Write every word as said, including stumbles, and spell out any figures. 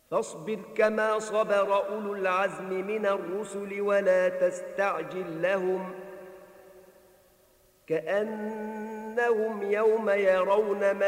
فاصبر كما صبر أولو العزم من الرسل ولا تستعجل لهم كأنهم يوم يرون ما